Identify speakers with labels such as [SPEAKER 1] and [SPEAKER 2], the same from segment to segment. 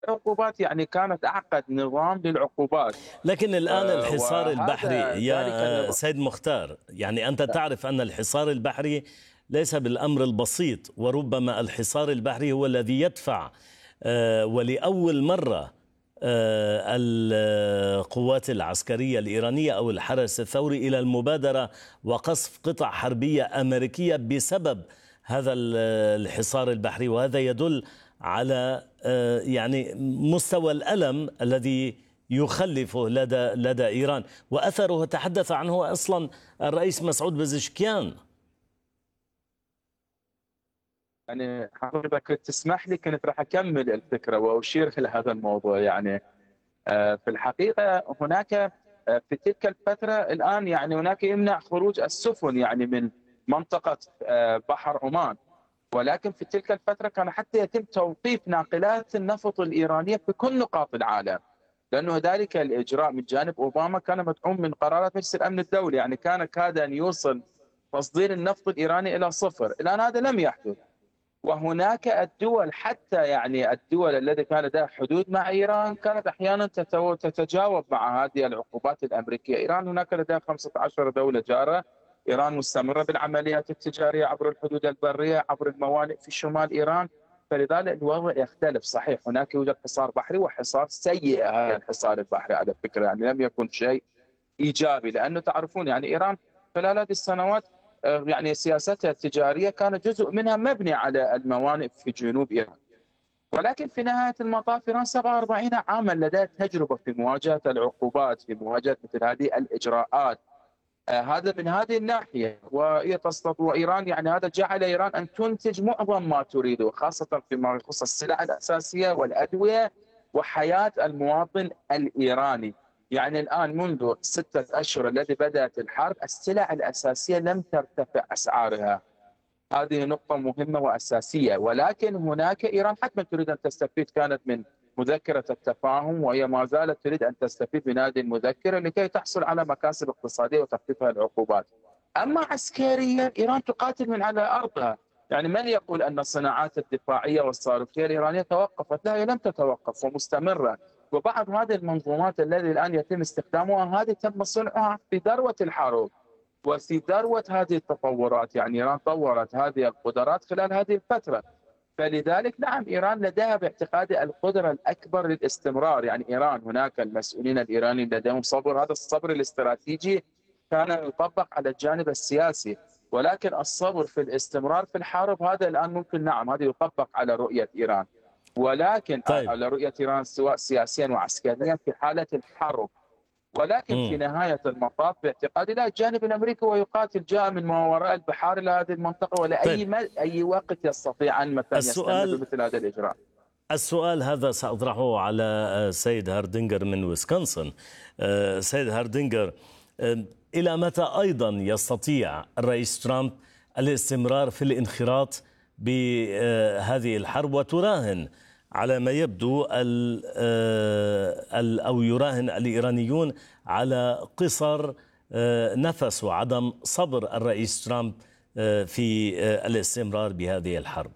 [SPEAKER 1] عقوبات يعني كانت أعقد نظام للعقوبات.
[SPEAKER 2] لكن الآن الحصار البحري
[SPEAKER 1] وهذا ذلك
[SPEAKER 2] يا سيد مختار، يعني أنت تعرف أن الحصار البحري ليس بالأمر البسيط، وربما الحصار البحري هو الذي يدفع ولأول مرة القوات العسكرية الإيرانية أو الحرس الثوري إلى المبادرة وقصف قطع حربية أمريكية بسبب هذا الحصار البحري. وهذا يدل على يعني مستوى الألم الذي يخلفه لدى إيران وأثره تحدث عنه أصلا الرئيس مسعود بزشكيان.
[SPEAKER 1] يعني حضرتك تسمح لي كنت راح أكمل الفكرة وأشير إلى هذا الموضوع. يعني في الحقيقة هناك في تلك الفترة الآن يعني هناك يمنع خروج السفن يعني من منطقة بحر عمان، ولكن في تلك الفترة كان حتى يتم توقيف ناقلات النفط الإيرانية في كل نقاط العالم، لأنه ذلك الإجراء من جانب أوباما كان مدعوم من قرارات مجلس الأمن الدولي. يعني كاد أن يوصل تصدير النفط الإيراني إلى صفر. الآن هذا لم يحدث. وهناك الدول حتى يعني الدول التي كان لديها حدود مع إيران كانت أحيانا تتجاوب مع هذه العقوبات الأمريكية. إيران هناك لديها 15 دولة جارة. إيران مستمرة بالعمليات التجارية عبر الحدود البرية عبر الموانئ في شمال إيران، فلذلك الوضع يختلف. صحيح هناك يوجد حصار بحري وحصار سيء، هذا الحصار البحري على فكرة يعني لم يكن شيء إيجابي، لأنه تعرفون يعني إيران خلال هذه السنوات يعني سياستها التجارية كان جزء منها مبني على الموانئ في جنوب إيران. ولكن في نهاية المطاف إيران 47 عاما لديها تجربة في مواجهة العقوبات، في مواجهة مثل هذه الإجراءات. هذا من هذه الناحية. وهي تستطيع وإيران يعني هذا جعل إيران أن تنتج معظم ما تريده، خاصة فيما يخص السلع الأساسية والأدوية وحياة المواطن الإيراني. يعني الآن منذ 6 أشهر الذي بدأت الحرب السلع الأساسية لم ترتفع أسعارها. هذه نقطة مهمة وأساسية. ولكن هناك إيران حتما تريد أن تستفيد، كانت من مذكرة التفاهم وهي ما زالت تريد أن تستفيد من هذه المذكرة لكي تحصل على مكاسب اقتصادية وتخفيف العقوبات. أما عسكريا إيران تقاتل من على أرضها. يعني من يقول أن الصناعات الدفاعية والصاروخية الإيرانية توقفت؟ لا، هي لم تتوقف ومستمرة. وبعض هذه المنظومات التي الآن يتم استخدامها هذه تم صنعها في ذروة الحرب وفي ذروة هذه التطورات. يعني إيران طورت هذه القدرات خلال هذه الفترة. فلذلك نعم إيران لديها باعتقادي القدرة الأكبر للاستمرار. يعني إيران هناك المسؤولين الإيرانيين لديهم صبر، هذا الصبر الاستراتيجي كان يطبق على الجانب السياسي، ولكن الصبر في الاستمرار في الحرب هذا الآن ممكن نعم هذا يطبق على رؤية إيران، ولكن
[SPEAKER 2] طيب.
[SPEAKER 1] على رؤية إيران سواء سياسيا وعسكريا في حالة الحرب. ولكن في نهاية المطاف باعتقادي لا، الجانب الأمريكي ويقاتل جاء من ما وراء البحار إلى هذه المنطقة، ولا
[SPEAKER 2] طيب.
[SPEAKER 1] أي وقت يستطيع أن مثلا يستمر بمثل هذا الإجراء.
[SPEAKER 2] السؤال هذا سأطرحه على سيد هاردينجر من ويسكونسن. سيد هاردينجر، إلى متى أيضا يستطيع الرئيس ترامب الاستمرار في الانخراط بهذه الحرب وتراهن على ما يبدو أو يراهن الإيرانيون على قصر نفس وعدم صبر الرئيس ترامب في الاستمرار بهذه الحرب؟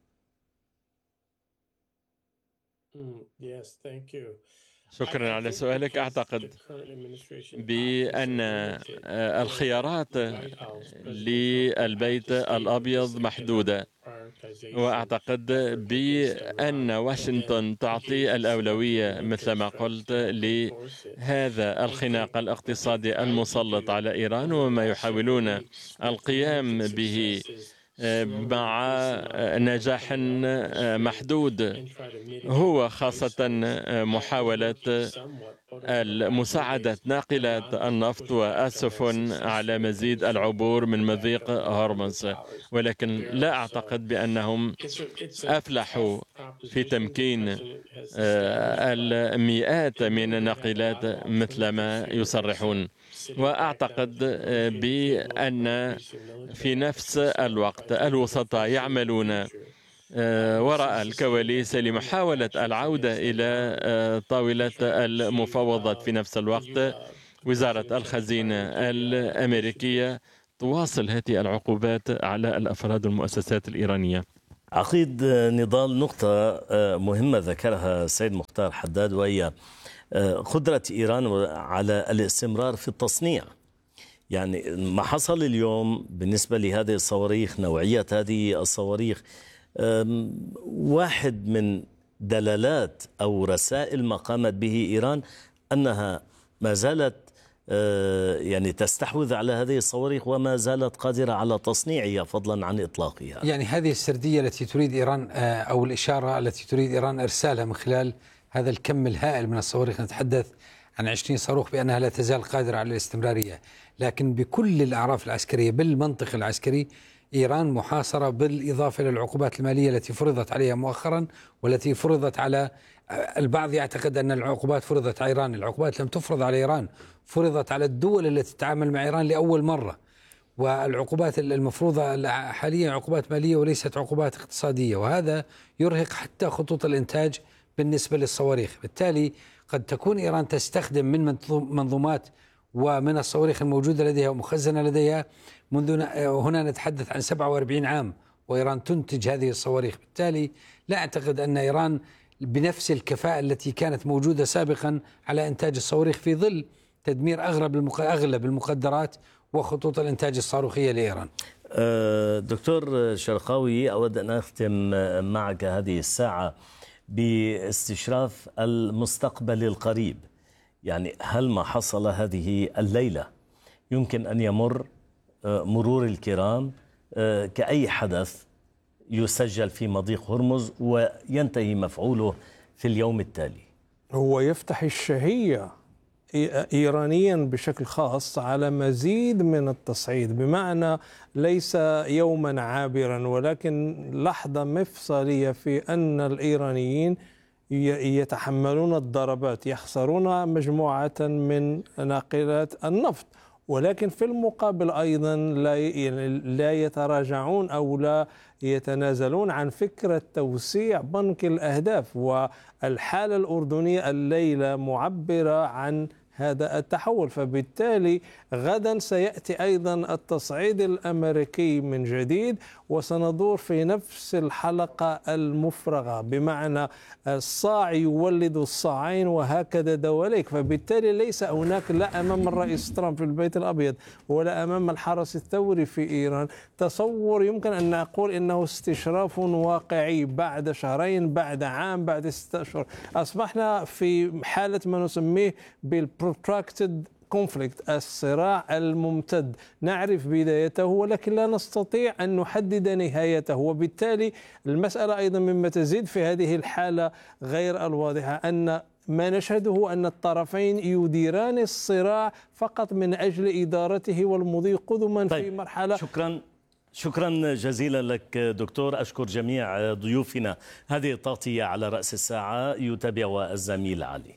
[SPEAKER 3] شكرا على سؤالك. أعتقد بأن الخيارات للبيت الأبيض محدودة، وأعتقد بأن واشنطن تعطي الأولوية مثل ما قلت لهذا الخناق الاقتصادي المسلط على إيران وما يحاولون القيام به مع نجاح محدود، هو خاصة محاولة مساعدة ناقلات النفط والسفن على مزيد العبور من مضيق هرمز. ولكن لا أعتقد بأنهم أفلحوا في تمكين المئات من الناقلات مثل ما يصرحون. وأعتقد بأن في نفس الوقت الوسطاء يعملون وراء الكواليس لمحاولة العودة إلى طاولة المفاوضات. في نفس الوقت وزارة الخزينة الأمريكية تواصل هذه العقوبات على الأفراد والمؤسسات الإيرانية.
[SPEAKER 2] عقيد نضال، نقطة مهمة ذكرها السيد مختار حداد، وهي قدرة إيران على الاستمرار في التصنيع. يعني ما حصل اليوم بالنسبة لهذه الصواريخ، نوعية هذه الصواريخ، واحد من دلالات أو رسائل ما قامت به إيران أنها ما زالت يعني تستحوذ على هذه الصواريخ وما زالت قادرة على تصنيعها فضلا عن إطلاقها.
[SPEAKER 4] يعني هذه السردية التي تريد إيران أو الإشارة التي تريد إيران إرسالها من خلال هذا الكم الهائل من الصواريخ، نتحدث عن 20 صاروخ، بأنها لا تزال قادرة على الاستمرارية. لكن بكل الأعراف العسكرية بالمنطق العسكري إيران محاصرة، بالإضافة إلى العقوبات المالية التي فرضت عليها مؤخرا والتي فرضت على البعض. يعتقد أن العقوبات فرضت على إيران، العقوبات لم تفرض على إيران، فرضت على الدول التي تتعامل مع إيران لأول مرة. والعقوبات المفروضة حاليا عقوبات مالية وليست عقوبات اقتصادية، وهذا يرهق حتى خطوط الإنتاج بالنسبة للصواريخ. بالتالي قد تكون إيران تستخدم من منظومات ومن الصواريخ الموجودة لديها ومخزنة لديها منذ هنا نتحدث عن 47 عام وإيران تنتج هذه الصواريخ. بالتالي لا أعتقد أن إيران بنفس الكفاءة التي كانت موجودة سابقا على إنتاج الصواريخ في ظل تدمير أغلب المقدرات وخطوط الإنتاج الصاروخية لإيران.
[SPEAKER 2] دكتور شرقاوي، أود أن أختم معك هذه الساعة باستشراف المستقبل القريب. يعني هل ما حصل هذه الليلة يمكن أن يمر مرور الكرام كأي حدث يسجل في مضيق هرمز وينتهي مفعوله في اليوم التالي؟
[SPEAKER 5] هو يفتح الشهية إيرانيا بشكل خاص على مزيد من التصعيد، بمعنى ليس يوما عابرا ولكن لحظة مفصلية في أن الإيرانيين يتحملون الضربات، يخسرون مجموعة من ناقلات النفط، ولكن في المقابل أيضا لا يتراجعون أو لا يتنازلون عن فكرة توسيع بنك الأهداف. والحالة الأردنية الليلة معبرة عن هذا التحول، فبالتالي غدا سيأتي أيضا التصعيد الأمريكي من جديد، وسندور في نفس الحلقة المفرغة، بمعنى الصاع يولد الصاعين وهكذا دواليك. فبالتالي ليس هناك لا أمام الرئيس ترامب في البيت الأبيض ولا أمام الحرس الثوري في إيران تصور يمكن أن نقول إنه استشراف واقعي بعد شهرين، بعد عام، بعد 6 أشهر. أصبحنا في حالة ما نسميه protracted conflict، الصراع الممتد. نعرف بدايته ولكن لا نستطيع أن نحدد نهايته، وبالتالي المسألة أيضا مما تزيد في هذه الحالة غير الواضحة أن ما نشهده أن الطرفين يديران الصراع فقط من أجل إدارته والمضي قدما في مرحلة.
[SPEAKER 2] شكرا جزيلا لك دكتور. أشكر جميع ضيوفنا. هذه التغطية على رأس الساعة يتابعها الزميل علي.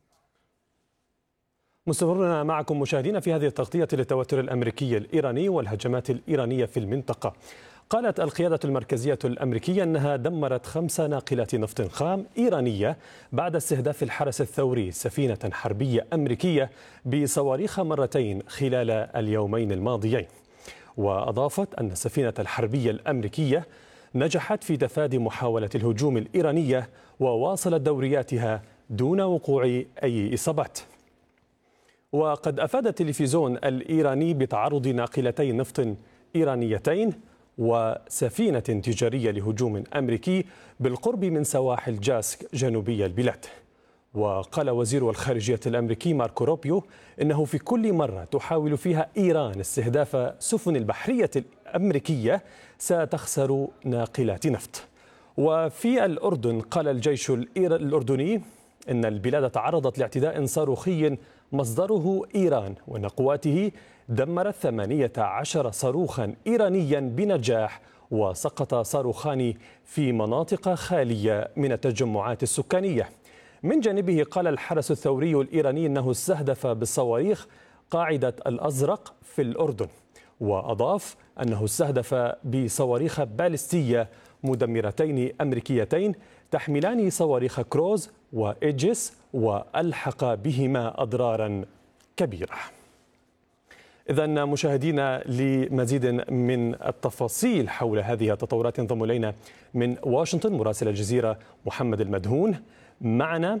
[SPEAKER 6] مستمرون معكم مشاهدينا في هذه التغطية للتوتر الأمريكي الإيراني والهجمات الإيرانية في المنطقة. قالت القيادة المركزية الأمريكية أنها دمرت 5 ناقلات نفط خام إيرانية بعد استهداف الحرس الثوري سفينة حربية أمريكية بصواريخ مرتين خلال اليومين الماضيين. وأضافت أن السفينة الحربية الأمريكية نجحت في تفادي محاولة الهجوم الإيرانية وواصلت دورياتها دون وقوع أي إصابات. وقد أفاد التلفزيون الإيراني بتعرض ناقلتي نفط إيرانيتين وسفينة تجارية لهجوم أمريكي بالقرب من سواحل جاسك جنوبي البلاد. وقال وزير الخارجية الأمريكي ماركو روبيو إنه في كل مرة تحاول فيها إيران استهداف سفن البحرية الأمريكية ستخسر ناقلات نفط. وفي الأردن قال الجيش الأردني إن البلاد تعرضت لاعتداء صاروخي مصدره إيران، وأن قواته دمرت 18 صاروخا إيرانيا بنجاح، وسقط صاروخان في مناطق خالية من التجمعات السكانية. من جانبه قال الحرس الثوري الإيراني أنه استهدف بالصواريخ قاعدة الأزرق في الأردن، وأضاف أنه استهدف بصواريخ باليستية مدمرتين أمريكيتين تحملان صواريخ كروز وإيجس، وألحق بهما أضرارا كبيرة. إذن مشاهدينا لمزيد من التفاصيل حول هذه التطورات ينضم إلينا من واشنطن مراسل الجزيرة محمد المدهون معنا.